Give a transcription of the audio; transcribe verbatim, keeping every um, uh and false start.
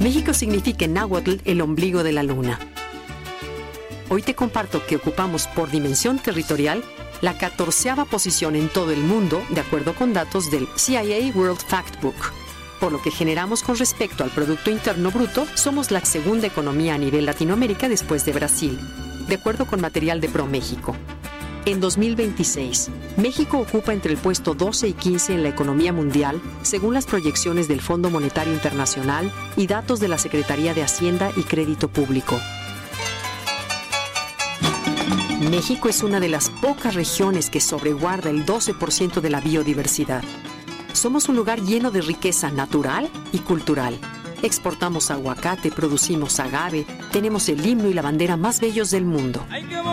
México significa en náhuatl el ombligo de la luna. Hoy te comparto que ocupamos por dimensión territorial la catorceava posición en todo el mundo, de acuerdo con datos del C I A World Factbook. Por lo que generamos con respecto al Producto Interno Bruto, somos la segunda economía a nivel Latinoamérica después de Brasil, de acuerdo con material de ProMéxico. En dos mil veintiséis, México ocupa entre el puesto doce y quince en la economía mundial, según las proyecciones del Fondo Monetario Internacional y datos de la Secretaría de Hacienda y Crédito Público. México es una de las pocas regiones que sobreguarda el doce por ciento de la biodiversidad. Somos un lugar lleno de riqueza natural y cultural. Exportamos aguacate, producimos agave, tenemos el himno y la bandera más bellos del mundo.